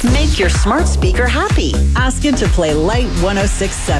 Make your smart speaker happy. Ask it to play Light 106.7.